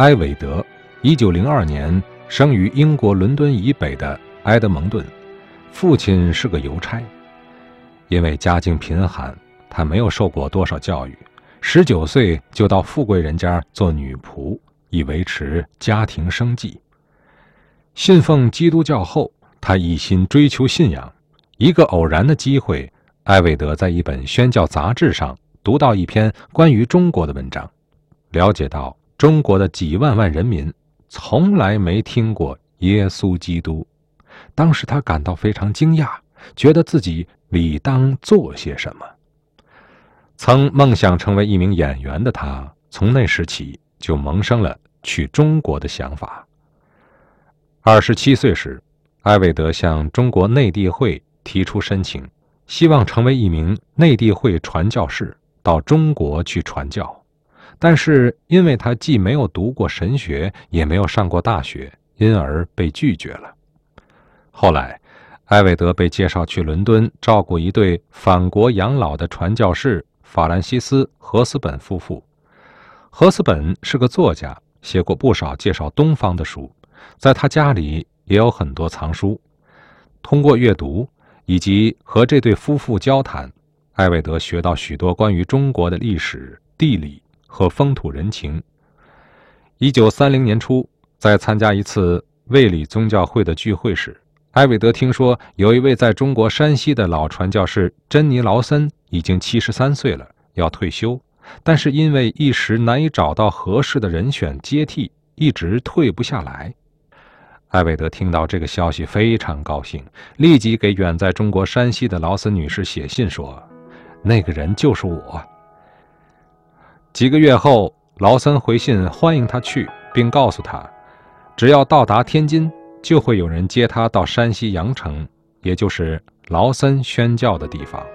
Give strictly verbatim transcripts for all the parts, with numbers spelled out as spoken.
埃韦德，一九零二年生于英国伦敦以北的埃德蒙顿，父亲是个邮差。因为家境贫寒，他没有受过多少教育，十九岁就到富贵人家做女仆，以维持家庭生计。信奉基督教后，他一心追求信仰。一个偶然的机会，埃韦德在一本宣教杂志上读到一篇关于中国的文章，了解到中国的几万万人民从来没听过耶稣基督。当时他感到非常惊讶，觉得自己理当做些什么。曾梦想成为一名演员的他，从那时起就萌生了去中国的想法。二十七岁时，埃韦德向中国内地会提出申请，希望成为一名内地会传教士，到中国去传教。但是因为他既没有读过神学，也没有上过大学，因而被拒绝了。后来埃韦德被介绍去伦敦照顾一对返国养老的传教士法兰西斯·荷斯本夫妇。荷斯本是个作家，写过不少介绍东方的书，在他家里也有很多藏书。通过阅读以及和这对夫妇交谈，埃韦德学到许多关于中国的历史、地理和风土人情。一九三零年初，在参加一次卫理宗教会的聚会时，埃韦德听说有一位在中国山西的老传教士珍妮劳森已经七十三岁了，要退休，但是因为一时难以找到合适的人选接替，一直退不下来。埃韦德听到这个消息非常高兴，立即给远在中国山西的劳森女士写信说，那个人就是我。几个月后，劳森回信欢迎他去，并告诉他，只要到达天津，就会有人接他到山西阳城，也就是劳森宣教的地方。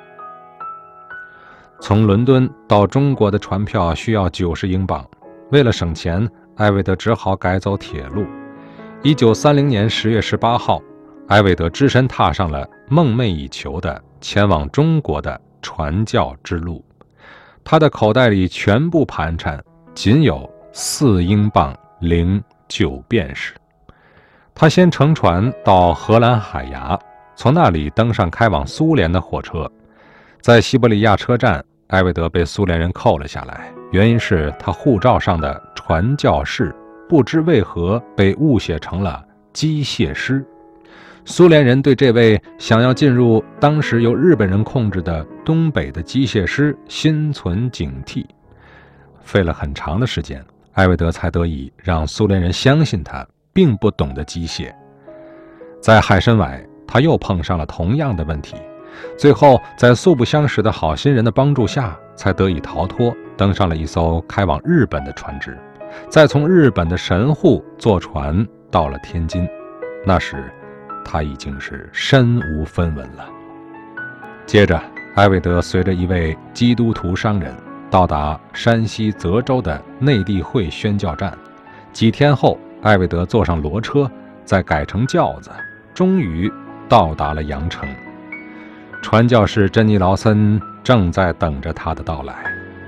从伦敦到中国的船票需要九十英镑，为了省钱，埃韦德只好改走铁路。一九三零年十月十八号，埃韦德只身踏上了梦寐以求的前往中国的传教之路。他的口袋里全部盘缠，仅有四英镑零九便士。他先乘船到荷兰海牙，从那里登上开往苏联的火车。在西伯利亚车站，埃韦德被苏联人扣了下来，原因是他护照上的传教士不知为何被误写成了机械师。苏联人对这位想要进入当时由日本人控制的东北的机械师心存警惕。费了很长的时间，埃韦德才得以让苏联人相信他并不懂得机械。在海参崴，他又碰上了同样的问题，最后在素不相识的好心人的帮助下，才得以逃脱，登上了一艘开往日本的船只，再从日本的神户坐船到了天津。那时他已经是身无分文了。接着埃韦德随着一位基督徒商人到达山西泽州的内地会宣教站，几天后埃韦德坐上骡车，再改成轿子，终于到达了阳城。传教士珍妮劳森正在等着他的到来。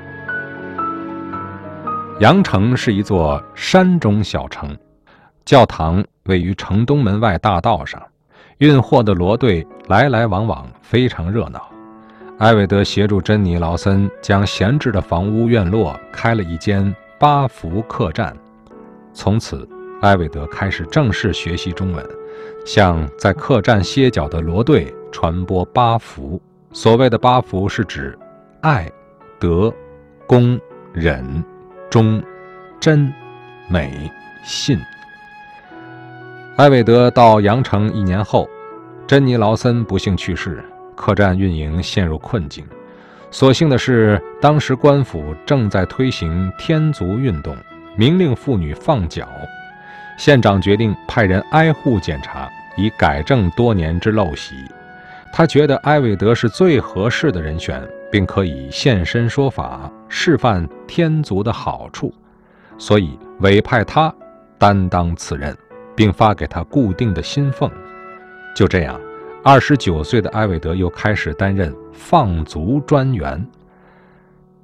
阳城是一座山中小城，教堂位于城东门外大道上，运货的骡队来来往往，非常热闹。埃韦德协助珍妮劳森将闲置的房屋院落开了一间八福客栈。从此埃韦德开始正式学习中文，向在客栈歇脚的骡队传播八福。所谓的八福是指爱、德、恭、忍、忠、真、美、信。埃韦德到阳城一年后，珍妮劳森不幸去世，客栈运营陷入困境。所幸的是，当时官府正在推行天足运动，明令妇女放脚。县长决定派人挨户检查，以改正多年之陋习。他觉得埃韦德是最合适的人选，并可以现身说法，示范天足的好处，所以委派他担当此任，并发给他固定的薪俸。就这样，二十九岁的埃韦德又开始担任放足专员。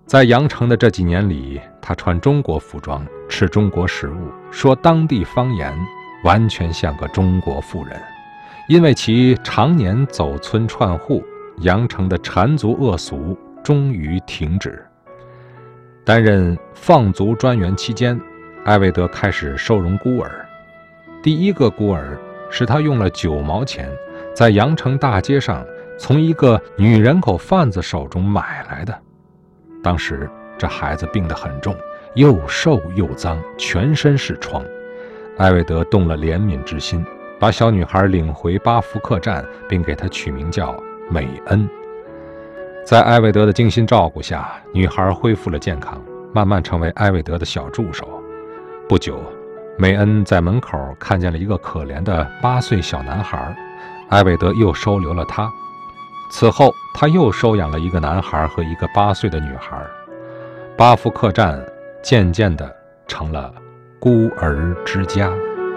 在羊城的这几年里，他穿中国服装，吃中国食物，说当地方言，完全像个中国妇人。因为其常年走村串户，羊城的缠足恶俗终于停止。担任放逐专员期间，艾维德开始收容孤儿。第一个孤儿是他用了九毛钱，在羊城大街上从一个女人口贩子手中买来的。当时这孩子病得很重，又瘦又脏，全身是疮。艾维德动了怜悯之心，把小女孩领回巴福克站，并给她取名叫美恩。在艾维德的精心照顾下，女孩恢复了健康，慢慢成为艾维德的小助手。不久，美恩在门口看见了一个可怜的八岁小男孩，艾维德又收留了他。此后，他又收养了一个男孩和一个八岁的女孩。巴福克站渐渐地成了孤儿之家。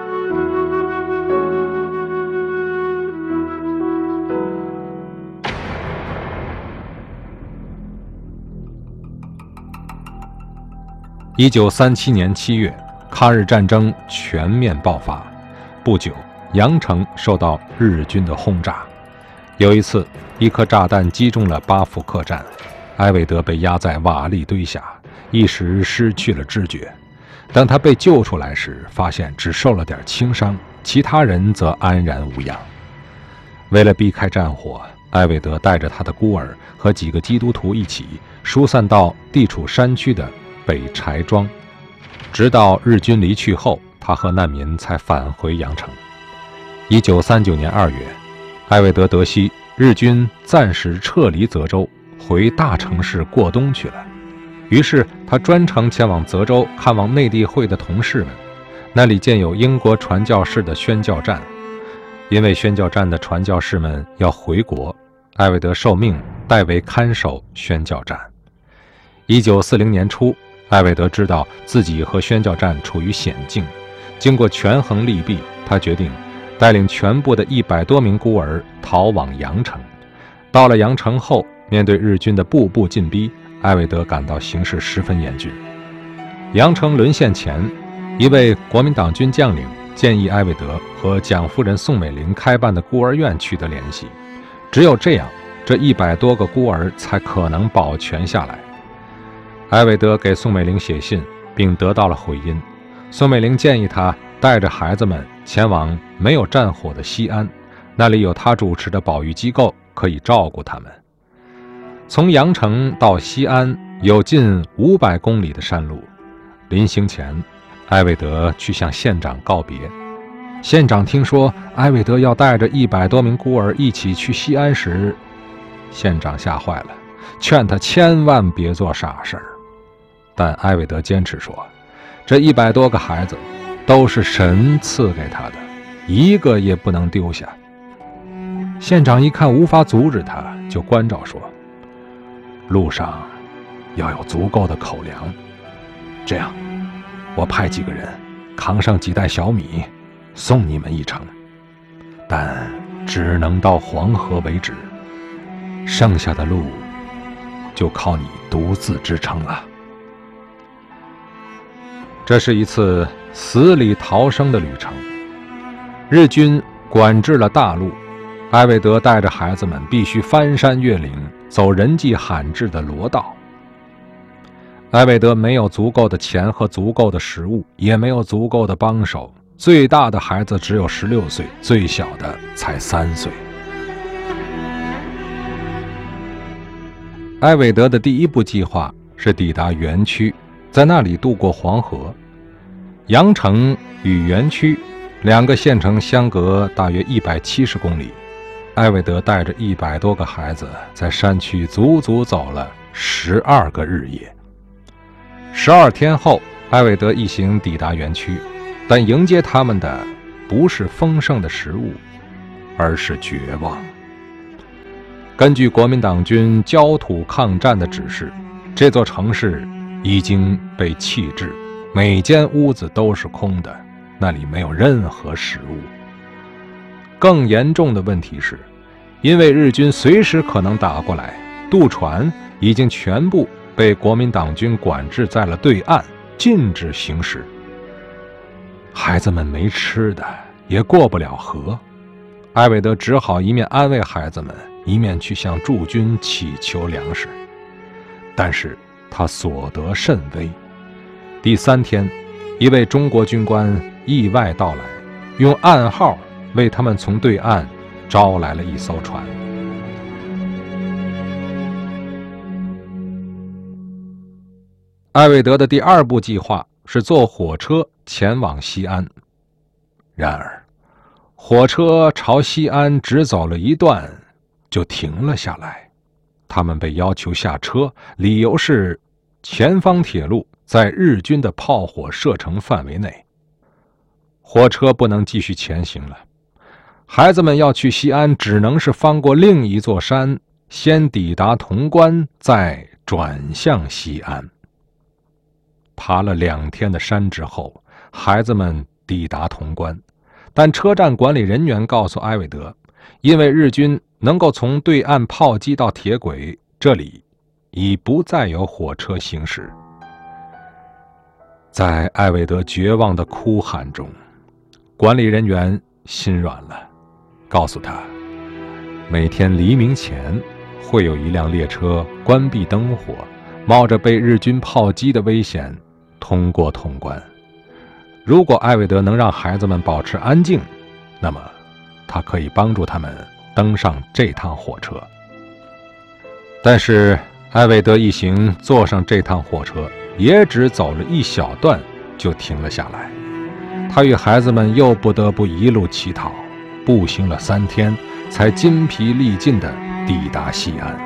一九三七年七月，抗日战争全面爆发。不久，羊城受到日军的轰炸。有一次，一颗炸弹击中了巴福克站，艾维德被压在瓦砾堆下，一时失去了知觉。当他被救出来时，发现只受了点轻伤，其他人则安然无恙。为了避开战火，艾维德带着他的孤儿和几个基督徒一起疏散到地处山区的北柴庄，直到日军离去后，他和难民才返回羊城。一九三九年二月，艾维德得悉日军暂时撤离泽州，回大城市过冬去了。于是他专程前往泽州看望内地会的同事们，那里建有英国传教士的宣教站。因为宣教站的传教士们要回国，艾维德受命代为看守宣教站。一九四零年初，艾维德知道自己和宣教站处于险境，经过权衡利弊，他决定带领全部的一百多名孤儿逃往羊城。到了羊城后，面对日军的步步进逼，艾维德感到形势十分严峻。羊城沦陷前，一位国民党军将领建议艾维德和蒋夫人宋美龄开办的孤儿院取得联系，只有这样，这一百多个孤儿才可能保全下来。艾维德给宋美龄写信，并得到了回音。宋美龄建议他带着孩子们前往没有战火的西安，那里有他主持的保育机构，可以照顾他们。从羊城到西安有近五百公里的山路，临行前，艾维德去向县长告别。县长听说艾维德要带着一百多名孤儿一起去西安时，县长吓坏了，劝他千万别做傻事儿。但艾维德坚持说，这一百多个孩子都是神赐给他的，一个也不能丢下。县长一看无法阻止他，就关照说，路上要有足够的口粮，这样我派几个人扛上几袋小米送你们一程，但只能到黄河为止，剩下的路就靠你独自支撑了。这是一次死里逃生的旅程。日军管制了大路，艾维德带着孩子们必须翻山越岭，走人迹罕至的罗道。艾维德没有足够的钱和足够的食物，也没有足够的帮手。最大的孩子只有十六岁，最小的才三岁。艾维德的第一步计划是抵达园区，在那里渡过黄河。羊城与园区两个县城相隔大约一百七十公里。艾维德带着一百多个孩子在山区足足走了十二个日夜。十二天后，艾维德一行抵达园区，但迎接他们的不是丰盛的食物，而是绝望。根据国民党军焦土抗战的指示，这座城市已经被弃置，每间屋子都是空的，那里没有任何食物。更严重的问题是，因为日军随时可能打过来，渡船已经全部被国民党军管制在了对岸，禁止行驶。孩子们没吃的，也过不了河，艾维德只好一面安慰孩子们，一面去向驻军祈求粮食。但是他所得甚微。第三天，一位中国军官意外到来，用暗号为他们从对岸招来了一艘船。艾维德的第二步计划是坐火车前往西安。然而，火车朝西安只走了一段，就停了下来。他们被要求下车，理由是前方铁路在日军的炮火射程范围内，火车不能继续前行了。孩子们要去西安，只能是翻过另一座山，先抵达潼关，再转向西安。爬了两天的山之后，孩子们抵达潼关，但车站管理人员告诉艾维德，因为日军能够从对岸炮击到铁轨，这里已不再有火车行驶。在艾维德绝望的哭喊中，管理人员心软了，告诉他，每天黎明前会有一辆列车关闭灯火，冒着被日军炮击的危险通过潼关。如果艾维德能让孩子们保持安静，那么他可以帮助他们登上这趟火车。但是艾维德一行坐上这趟火车，也只走了一小段就停了下来。他与孩子们又不得不一路乞讨，步行了三天，才筋疲力尽地抵达西安。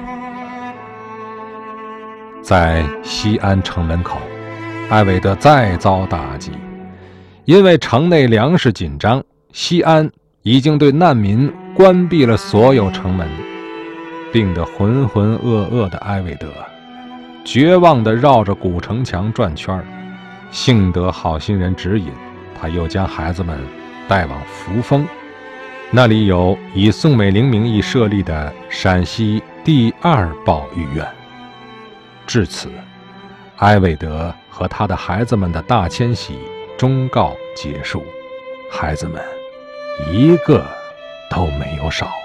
在西安城门口，艾维德再遭打击，因为城内粮食紧张，西安已经对难民关闭了所有城门。病得浑浑噩噩的艾维德绝望地绕着古城墙转圈儿，幸得好心人指引，他又将孩子们带往扶风，那里有以宋美龄名义设立的陕西第二保育院。至此，艾维德和他的孩子们的大迁徙终告结束，孩子们一个都没有少。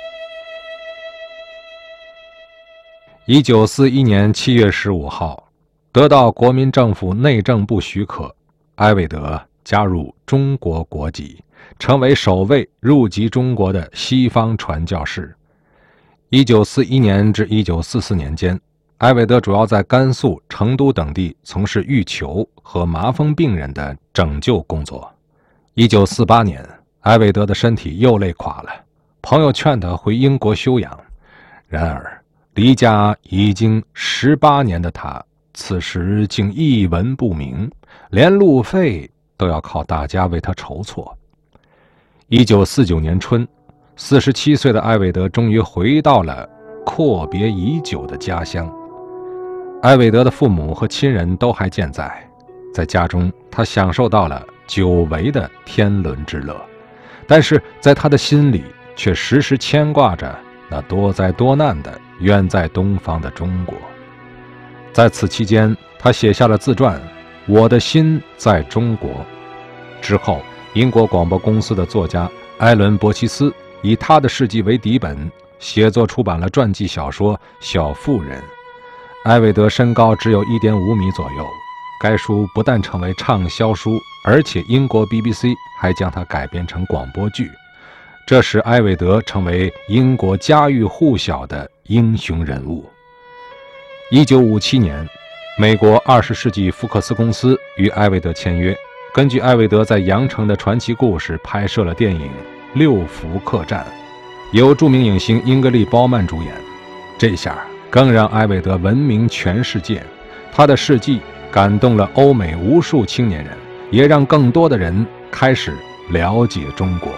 一九四一年七月十五号，得到国民政府内政部许可，艾维德加入中国国籍，成为首位入籍中国的西方传教士。一九四一年至一九四四年间，艾维德主要在甘肃、成都等地从事欲求和麻风病人的拯救工作。一九四八年，艾维德的身体又累垮了，朋友劝他回英国休养。然而，离家已经十八年的他，此时竟一文不名，连路费都要靠大家为他筹措。一九四九年春，四十七岁的艾维德终于回到了阔别已久的家乡。艾维德的父母和亲人都还健在，在家中他享受到了久违的天伦之乐，但是在他的心里却时时牵挂着那多灾多难的远在东方的中国。在此期间，他写下了自传《我的心在中国》。之后，英国广播公司的作家艾伦·伯奇斯以他的事迹为底本，写作出版了传记小说《小妇人》。艾维德身高只有 一点五米左右，该书不但成为畅销书，而且英国 B B C 还将它改编成广播剧，这使艾维德成为英国家喻户晓的英雄人物。一九五七年，美国二十世纪福克斯公司与艾维德签约，根据艾维德在羊城的传奇故事拍摄了电影《六福客栈》，由著名影星英格丽·褒曼主演。这下更让艾维德闻名全世界，他的事迹感动了欧美无数青年人，也让更多的人开始了解中国。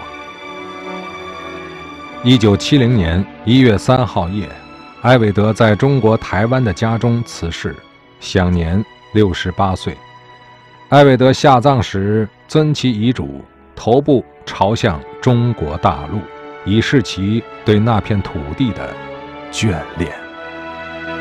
一九七零年一月三号夜，艾维德在中国台湾的家中辞世，享年六十八岁。艾维德下葬时遵其遗嘱，头部朝向中国大陆，以示其对那片土地的眷恋。